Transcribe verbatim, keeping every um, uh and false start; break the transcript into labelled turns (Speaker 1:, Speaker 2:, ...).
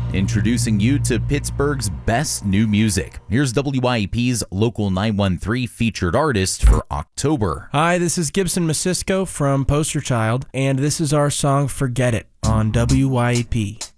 Speaker 1: introducing you to Pittsburgh's best new music. Here's W I E P's Local nine one three featured artist for October.
Speaker 2: Hi, this is Gibson Masisko from Poster Child, and this is our song Forget It on W I E P.